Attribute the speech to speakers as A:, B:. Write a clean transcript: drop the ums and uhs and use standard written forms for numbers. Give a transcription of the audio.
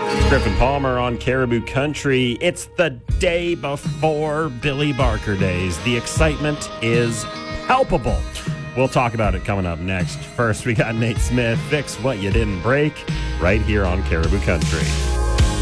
A: Griffin Palmer on Caribou Country. It's the day before Billy Barker Days. The excitement is palpable. We'll talk about it coming up next. First, we got Nate Smith, Fix What You Didn't Break, right here on Caribou Country.